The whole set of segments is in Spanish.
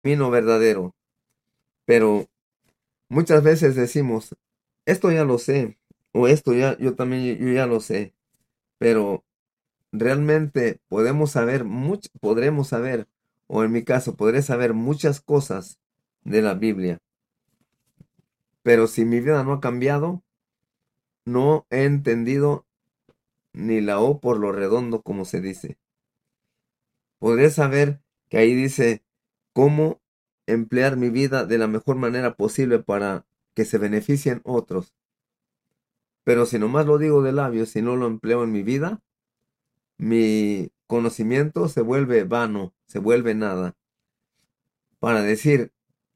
camino verdadero. Pero muchas veces decimos, esto ya lo sé, o esto ya, yo también, yo ya lo sé, pero realmente podremos saber, o en mi caso, podré saber muchas cosas de la Biblia, pero si mi vida no ha cambiado, no he entendido ni la O por lo redondo, como se dice. Podré saber que ahí dice cómo emplear mi vida de la mejor manera posible para que se beneficien otros. Pero si nomás lo digo de labios y no lo empleo en mi vida, mi conocimiento se vuelve vano, se vuelve nada. Para decir,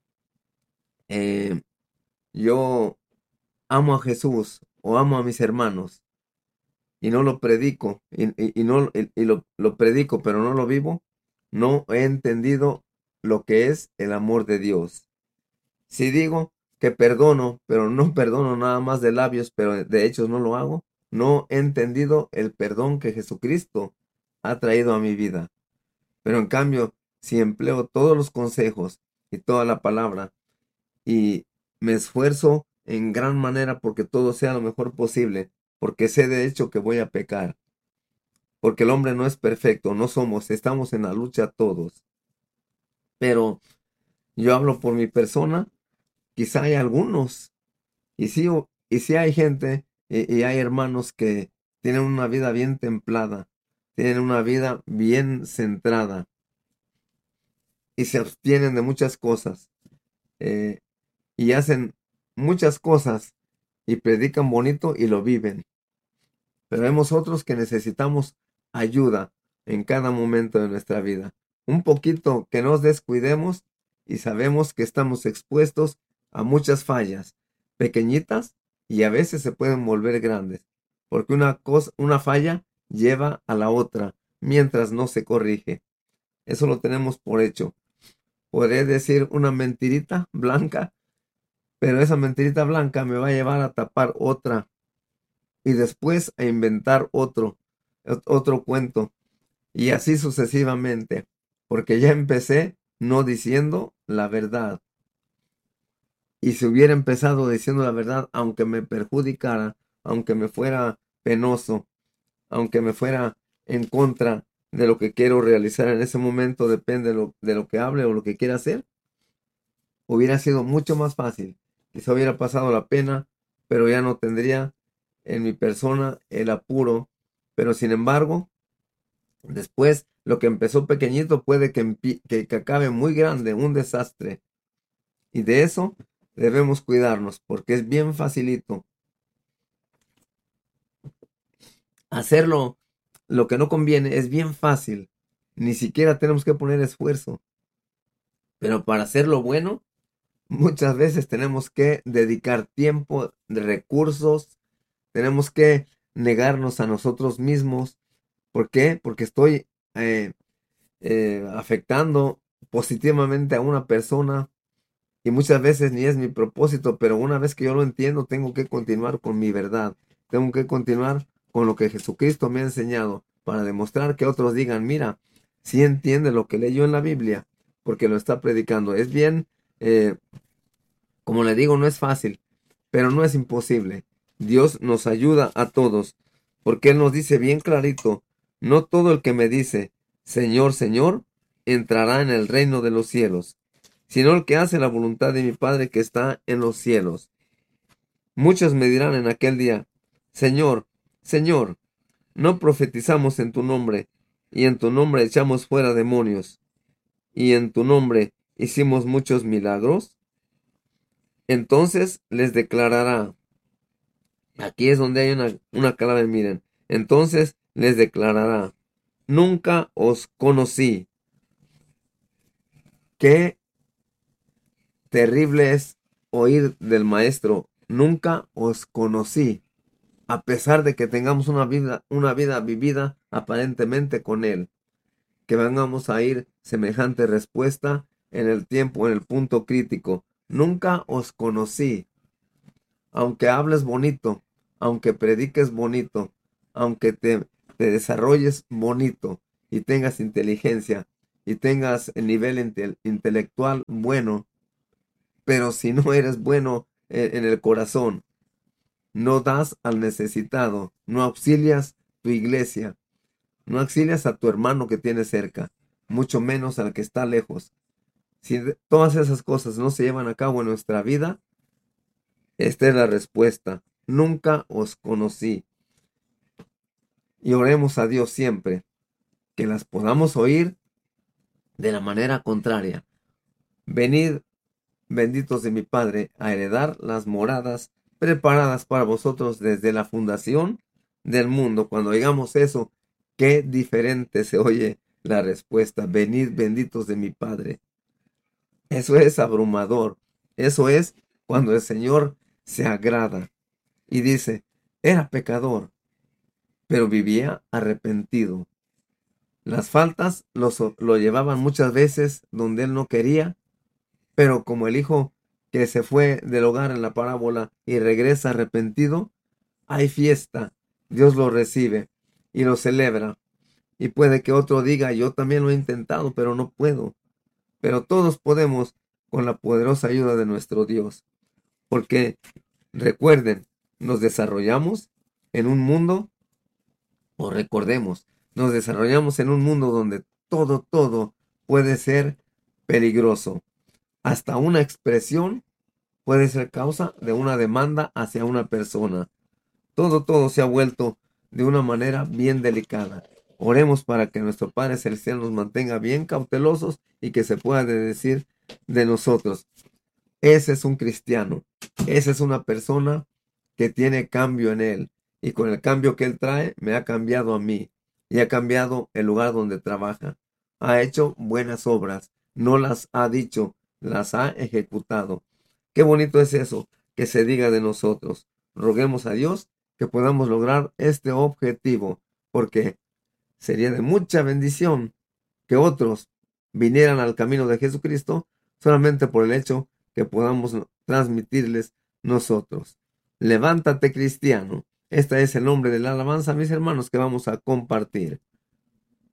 eh, yo amo a Jesús o amo a mis hermanos y no lo predico y lo predico pero no lo vivo, no he entendido lo que es el amor de Dios. Si digo que perdono, pero no perdono nada más de labios, pero de hechos no lo hago, no he entendido el perdón que Jesucristo ha traído a mi vida. Pero en cambio, si empleo todos los consejos y toda la palabra y me esfuerzo en gran manera porque todo sea lo mejor posible, porque sé de hecho que voy a pecar, porque el hombre no es perfecto, no somos, estamos en la lucha todos. Pero yo hablo por mi persona, quizá hay algunos, y sí hay gente y hay hermanos que tienen una vida bien templada, tienen una vida bien centrada y se abstienen de muchas cosas. eh, y hacen muchas cosas y predican bonito y lo viven. Pero vemos otros que necesitamos ayuda en cada momento de nuestra vida. Un poquito que nos descuidemos y sabemos que estamos expuestos a muchas fallas, pequeñitas y a veces se pueden volver grandes, porque una falla lleva a la otra mientras no se corrige. Eso lo tenemos por hecho. Podré decir una mentirita blanca, pero esa mentirita blanca me va a llevar a tapar otra y después a inventar otro cuento y así sucesivamente, porque ya empecé no diciendo la verdad. Y si hubiera empezado diciendo la verdad, aunque me perjudicara, aunque me fuera penoso, aunque me fuera en contra de lo que quiero realizar en ese momento, depende de lo que hable o lo que quiera hacer, hubiera sido mucho más fácil. Quizá hubiera pasado la pena, pero ya no tendría en mi persona el apuro. Pero sin embargo, después lo que empezó pequeñito puede que acabe muy grande, un desastre. Y de eso debemos cuidarnos, porque es bien facilito hacerlo. Lo que no conviene es bien fácil. Ni siquiera tenemos que poner esfuerzo. Pero para hacerlo bueno, muchas veces tenemos que dedicar tiempo, recursos, tenemos que negarnos a nosotros mismos. ¿Por qué? Porque estoy afectando positivamente a una persona y muchas veces ni es mi propósito, pero una vez que yo lo entiendo, tengo que continuar con mi verdad, tengo que continuar con lo que Jesucristo me ha enseñado para demostrar que otros digan, mira, si entiende lo que leyó en la Biblia, porque lo está predicando. Es bien, eh, como le digo, no es fácil, pero no es imposible. Dios nos ayuda a todos, porque Él nos dice bien clarito, no todo el que me dice, Señor, Señor, entrará en el reino de los cielos, sino el que hace la voluntad de mi Padre que está en los cielos. Muchos me dirán en aquel día, Señor, Señor, no profetizamos en tu nombre, y en tu nombre echamos fuera demonios, y en tu nombre hicimos muchos milagros. Entonces les declarará, aquí es donde hay una clave, miren. Entonces les declarará, nunca os conocí. Qué terrible es oír del maestro, nunca os conocí, a pesar de que tengamos una vida vivida aparentemente con él. Que vengamos a ir semejante respuesta en el tiempo, en el punto crítico. Nunca os conocí. Aunque hables bonito, aunque prediques bonito, aunque te desarrolles bonito y tengas inteligencia, y tengas el nivel intelectual bueno, pero si no eres bueno en el corazón, no das al necesitado, no auxilias tu iglesia, no auxilias a tu hermano que tienes cerca, mucho menos al que está lejos. Si todas esas cosas no se llevan a cabo en nuestra vida, esta es la respuesta. Nunca os conocí. Y oremos a Dios siempre que las podamos oír de la manera contraria. Venid, benditos de mi Padre, a heredar las moradas preparadas para vosotros desde la fundación del mundo. Cuando digamos eso, qué diferente se oye la respuesta. Venid, benditos de mi Padre. Eso es abrumador. Eso es cuando el Señor se agrada y dice, era pecador, pero vivía arrepentido. Las faltas lo llevaban muchas veces donde él no quería, pero como el hijo que se fue del hogar en la parábola y regresa arrepentido, hay fiesta. Dios lo recibe y lo celebra. Y puede que otro diga, yo también lo he intentado, pero no puedo. Pero todos podemos con la poderosa ayuda de nuestro Dios. Porque recuerden, nos desarrollamos en un mundo, o recordemos, nos desarrollamos en un mundo donde todo puede ser peligroso. Hasta una expresión puede ser causa de una demanda hacia una persona. Todo se ha vuelto de una manera bien delicada. Oremos para que nuestro Padre Celestial nos mantenga bien cautelosos y que se pueda decir de nosotros, ese es un cristiano, esa es una persona que tiene cambio en él. Y con el cambio que él trae, me ha cambiado a mí. Y ha cambiado el lugar donde trabaja. Ha hecho buenas obras. No las ha dicho, las ha ejecutado. Qué bonito es eso, que se diga de nosotros. Roguemos a Dios que podamos lograr este objetivo, porque sería de mucha bendición que otros vinieran al camino de Jesucristo solamente por el hecho que podamos transmitirles nosotros. Levántate, cristiano. Este es el nombre de la alabanza, mis hermanos, que vamos a compartir.